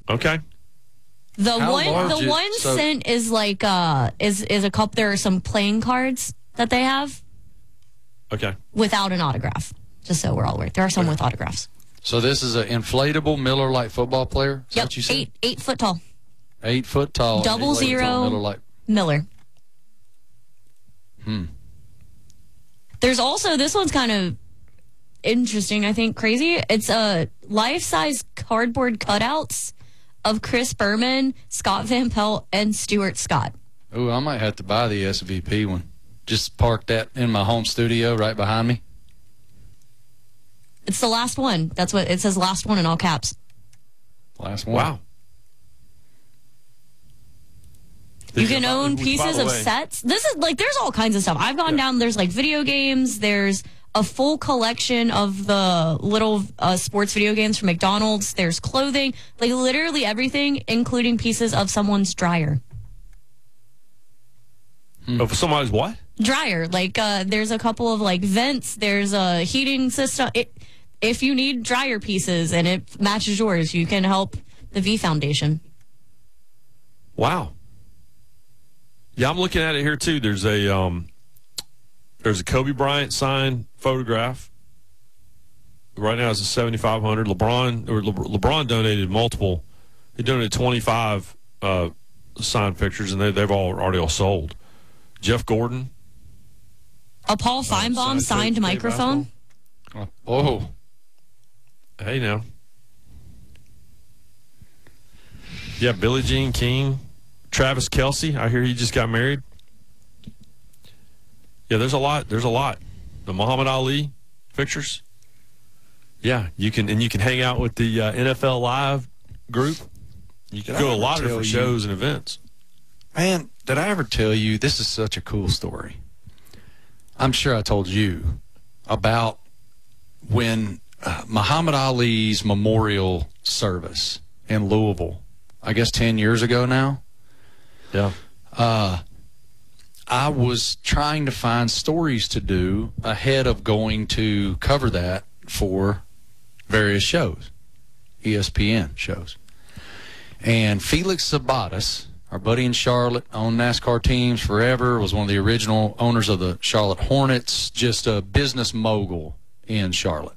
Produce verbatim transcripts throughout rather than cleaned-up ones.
Okay. The How one, large the is- one so- cent is like uh is is a cup. There are some playing cards that they have Okay. without an autograph. Just so we're all aware, there are some with autographs. So this is an inflatable Miller Lite football player? Is that Yep, what you said? eight eight foot tall. Eight foot tall. Double Eight foot zero. tall Miller Lite. Miller. Hmm. There's also, this one's kind of interesting, I think, crazy. It's a uh, life-size cardboard cutouts of Chris Berman, Scott Van Pelt, and Stuart Scott. Ooh, I might have to buy the S V P one. Just park that in my home studio right behind me. It's the last one. That's what it says, last one in all caps. Last one. Wow. You can By- own by pieces the of way- sets. This is like, there's all kinds of stuff. I've gone Yeah. down, there's like video games, there's a full collection of the little uh, sports video games from McDonald's, there's clothing, like literally everything, including pieces of someone's dryer. Oh, for somebody's what? Dryer. Like, uh, there's a couple of like vents, there's a heating system. It, if you need dryer pieces and it matches yours, you can help the V Foundation. Wow. Yeah, I'm looking at it here too. There's a um, there's a Kobe Bryant signed photograph. Right now it's a seventy-five hundred. LeBron or Le- LeBron donated multiple. He donated twenty-five uh, signed pictures, and they, they've all already all sold. Jeff Gordon. A Paul Feinbaum signed signed tape- microphone. Oh. Oh. Hey now. Yeah, Billie Jean King. Travis Kelce, I hear he just got married. Yeah, there's a lot. There's a lot. The Muhammad Ali pictures. Yeah, you can and you can hang out with the uh, N F L Live group. You can Did go I to a ever lot of tell different you- shows and events. Man, did I ever tell you, this is such a cool story. I'm sure I told you about when uh, Muhammad Ali's memorial service in Louisville, I guess ten years ago now. Yeah. Uh, I was trying to find stories to do ahead of going to cover that for various shows, E S P N shows. And Felix Sabatis, our buddy in Charlotte, owned NASCAR teams forever, was one of the original owners of the Charlotte Hornets, just a business mogul in Charlotte.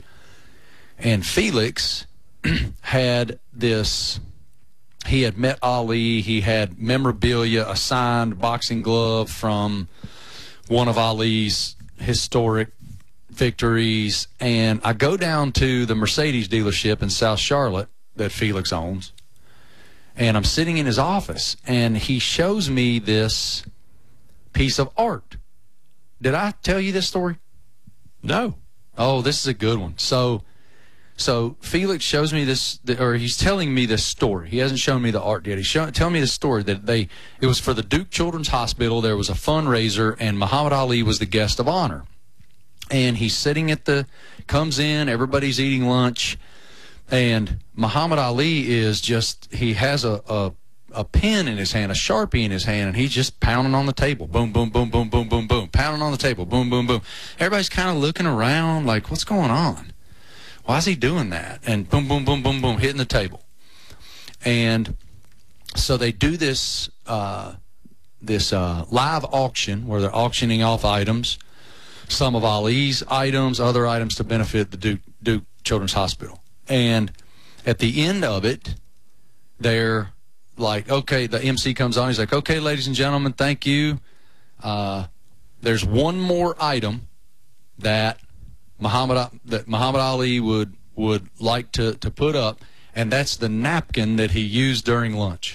And Felix had this... He had met Ali. He had memorabilia, a signed boxing glove from one of Ali's historic victories. And I go down to the Mercedes dealership in South Charlotte that Felix owns. And I'm sitting in his office, and he shows me this piece of art. Did I tell you this story? No. Oh, this is a good one. So... So Felix shows me this, or he's telling me this story. He hasn't shown me the art yet. He's showing, telling me this story that they, it was for the Duke Children's Hospital. There was a fundraiser, and Muhammad Ali was the guest of honor. And he's sitting at the, comes in, everybody's eating lunch, and Muhammad Ali is just, he has a, a, a pen in his hand, a Sharpie in his hand, and he's just pounding on the table. Boom, boom, boom, boom, boom, boom, boom. Pounding on the table. Boom, boom, boom. Everybody's kind of looking around like, what's going on? Why is he doing that? And boom, boom, boom, boom, boom, hitting the table. And so they do this uh, this uh, live auction where they're auctioning off items, some of Ali's items, other items to benefit the Duke, Duke Children's Hospital. And at the end of it, they're like, okay, the M C comes on. He's like, okay, ladies and gentlemen, thank you. Uh, there's one more item that Muhammad that Muhammad Ali would would like to to put up, and that's the napkin that he used during lunch.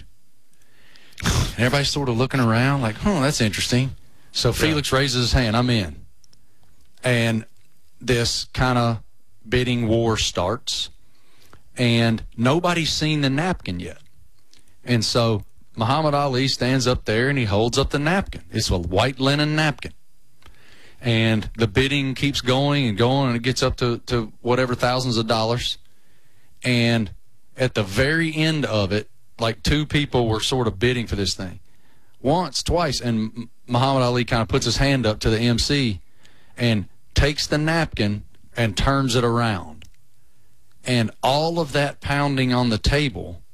And everybody's sort of looking around like, "Oh, that's interesting." So Felix raises his hand. I'm in, and this kind of bidding war starts, and nobody's seen the napkin yet. And so Muhammad Ali stands up there and he holds up the napkin. It's a white linen napkin. And the bidding keeps going and going, and it gets up to, to whatever thousands of dollars. And at the very end of it, like two people were sort of bidding for this thing. Once, twice, and Muhammad Ali kind of puts his hand up to the M C and takes the napkin and turns it around. And all of that pounding on the table